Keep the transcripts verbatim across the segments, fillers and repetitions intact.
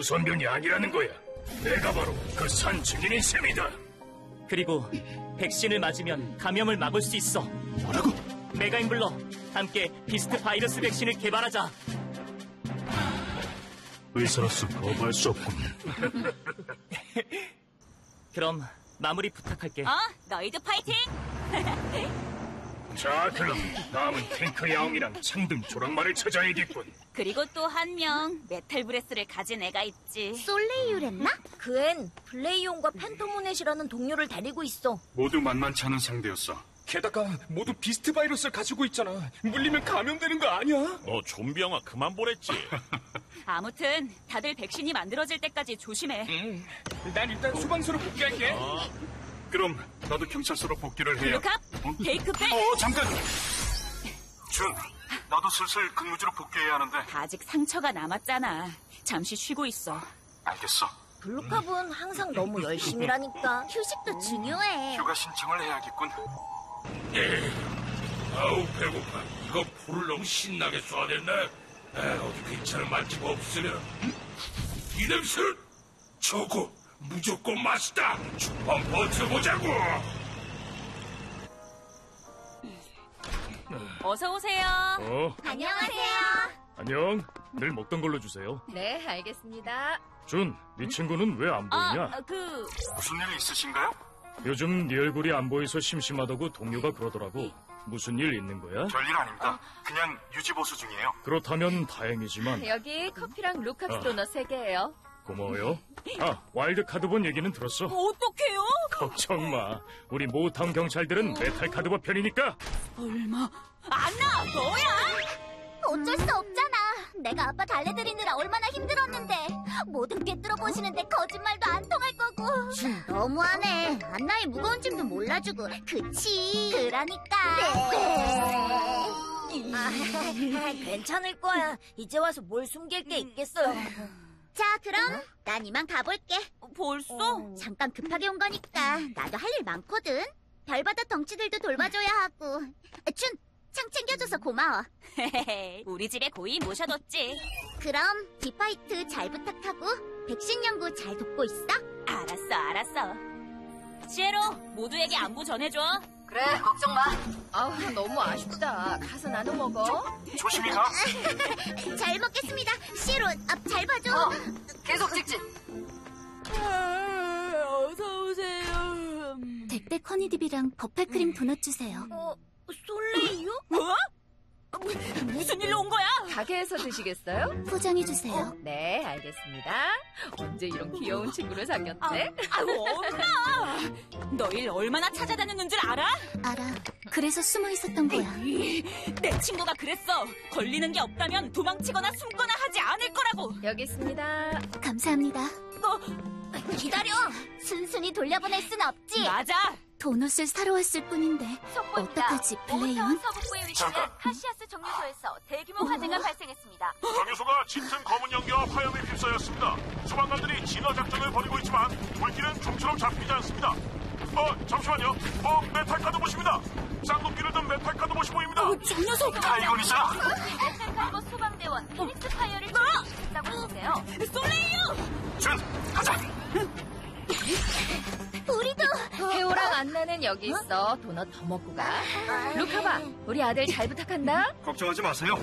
무선변이 아니라는 거야. 내가 바로 그 산 증인인 셈이다. 그리고 백신을 맞으면 감염을 막을 수 있어. 뭐라고? 메가인블러, 함께 비스트 바이러스 백신을 개발하자. 의사로서 거부할 수 없군. 그럼 마무리 부탁할게. 어? 너희도 파이팅! 자, 그럼 다음은 탱크 야옹이랑 창등 조랑말을 찾아야겠군. 그리고 또 한 명 메탈 브레스를 가진 애가 있지. 솔레이유랬나? 그 앤 블레이온과 팬토모넷이라는 동료를 데리고 있어. 모두 만만치 않은 상대였어. 게다가 모두 비스트 바이러스를 가지고 있잖아. 물리면 감염되는 거 아니야? 너 좀비 영화 그만 보랬지. 아무튼 다들 백신이 만들어질 때까지 조심해. 응. 난 일단 소방서로 복귀할게. 어? 그럼 나도 경찰서로 복귀를 해야. 블루캅, 어? 베이크백. 어, 잠깐. 준, 나도 슬슬 근무지로 복귀해야 하는데. 아직 상처가 남았잖아. 잠시 쉬고 있어. 알겠어. 블루캅은 항상 너무 열심히라니까. 휴식도 중요해. 휴가 신청을 해야겠군. 아우, 배고파. 이거 불을 너무 신나게 쏴댔네. 에, 어디 괜찮은 맛집 없으면. 이 냄새! 저거 무조건 맛있다. 한번 버텨보자고. 어서 오세요. 어, 안녕하세요. 안녕. 늘 먹던 걸로 주세요. 네, 알겠습니다. 준, 네 친구는 왜 안 보이냐? 아, 그 무슨 일 있으신가요? 요즘 네 얼굴이 안 보여서 심심하다고 동료가 그러더라고. 무슨 일 있는 거야? 별일 아닙니다. 그냥 유지보수 중이에요. 그렇다면 다행이지만. 여기 커피랑 루캅스 어. 도넛 세 개예요. 고마워요. 아, 와일드 카드본 얘기는 들었어. 어떡해요? 걱정 마. 우리 모타운 경찰들은 메탈 카드본 편이니까. 얼마? 안나, 너야? 어쩔 수 없잖아. 내가 아빠 달래드리느라 얼마나 힘들었는데. 모든 꿰뚫어 보시는데 거짓말도 안 통할 거고. 준 너무하네. 안나의 무거운 짐도 몰라주고. 그치? 그러니까. 아, 괜찮을 거야. 이제 와서 뭘 숨길 게 있겠어요. 자, 그럼 난 이만 가볼게. 벌써? 잠깐 급하게 온 거니까 나도 할 일 많거든. 별바다 덩치들도 돌봐줘야 하고. 준, 창 챙겨줘서 고마워. 우리 집에 고이 모셔뒀지. 그럼 디파이트 잘 부탁하고 백신 연구 잘 돕고 있어? 알았어, 알았어. 시에로, 모두에게 안부 전해줘. 그래, 걱정 마. 아, 너무 아쉽다. 가서 나눠 먹어. 조심히 가. 잘 먹겠습니다. 시로, 앞 잘 봐줘. 어, 계속 직진. 어서 오세요. 덱덱 허니딥이랑 버팔크림 도넛 주세요. 어, 솔레이요? 뭐? 무슨 일로 온 거야? 가게에서 드시겠어요? 포장해 주세요. 네, 알겠습니다. 언제 이런 귀여운 친구를 사귀었대? 아이고, 엄마! 너 일 얼마나 찾아다녔는 줄 알아? 알아. 그래서 숨어 있었던 거야. 이, 내 친구가 그랬어. 걸리는 게 없다면 도망치거나 숨거나 하지 않을 거라고. 여기 있습니다. 감사합니다. 너 기다려. 순순히 돌려보낼 순 없지. 맞아. 도넛을 사러 왔을 뿐인데 어떡하지, 블레이온? 서북부에 위치한 잠깐. 카시아스 정류소에서 대규모 화재가 발생했습니다. 정유소가 짙은 검은 연기와 화염에 휩싸였습니다. 소방관들이 진화 작전을 벌이고 있지만 불길은 좀처럼 잡히지 않습니다. 어, 잠시만요. 어, 메탈카드 보십니다. 쌍둥이를 든 메탈카드 보시 보입니다. 저 녀석! 타이거니사. 메탈카드 소방대원 피닉스 파이어를 지원했다고 하세요. 솔레이유! 준, 가자. 우리도. 태호랑 안나는 여기 있어. 도넛 더 먹고 가. 루카바, 우리 아들 잘 부탁한다. 걱정하지 마세요.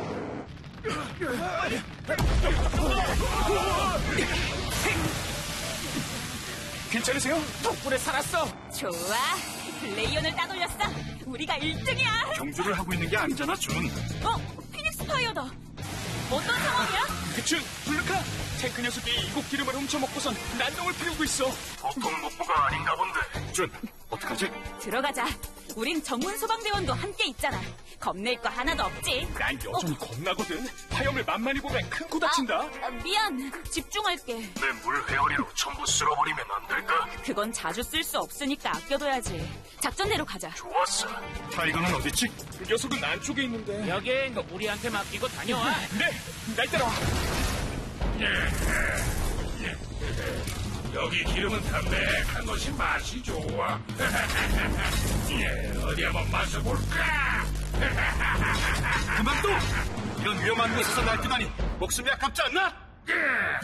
괜찮으세요? 덕분에 살았어. 좋아. 블레이온을 따돌렸어. 우리가 일 등이야. 경주를 하고 있는 게 아니잖아, 준. 어? 피닉스 파이어다. 어떤 상황이야? 그춘, 블루카. 탱크 녀석이 이곳 기름을 훔쳐먹고선 난동을 피우고 있어. 보통 목보가 아닌가 본데. 준, 어떡하지? 들어가자. 우린 전문 소방대원도 함께 있잖아. 겁낼 거 하나도 없지. 난 여전히 겁나거든. 화염을 만만히 보면 큰 코 다친다. 아, 아, 미안. 집중할게. 내 물 회오리로 전부 쓸어버리면 안 될까? 그건 자주 쓸 수 없으니까 아껴둬야지. 작전대로 가자. 좋았어. 타이거는 어딨지? 그 녀석은 안쪽에 있는데. 여긴 우리한테 맡기고 다녀와. 네, 날 따라와. 여기 기름은 담백한 것이 맛이 좋아. 예, 어디 한번 맛을 볼까? 그만둬! 이런 위험한 곳에서 날뛰다니 목숨이 아깝지 않나?